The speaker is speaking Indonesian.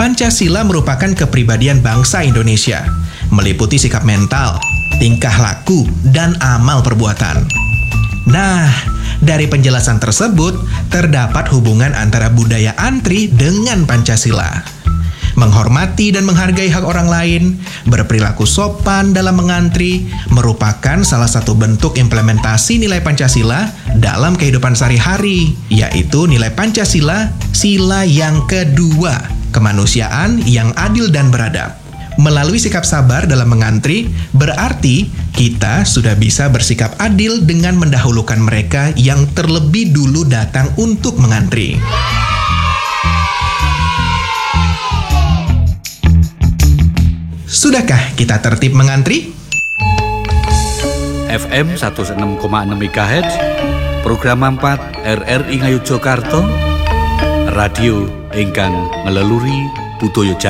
Pancasila merupakan kepribadian bangsa Indonesia, meliputi sikap mental, tingkah laku, dan amal perbuatan. Nah, dari penjelasan tersebut, terdapat hubungan antara budaya antri dengan Pancasila. Menghormati dan menghargai hak orang lain, berperilaku sopan dalam mengantri, merupakan salah satu bentuk implementasi nilai Pancasila dalam kehidupan sehari-hari, yaitu nilai Pancasila, sila yang kedua, kemanusiaan yang adil dan beradab. Melalui sikap sabar dalam mengantri, berarti kita sudah bisa bersikap adil dengan mendahulukan mereka yang terlebih dulu datang untuk mengantri. Sudahkah kita tertib mengantri? FM 106,6 MHz, program 4 RRI Ngayogyakarta, radio ingkang ngeleluri budaya Jawa.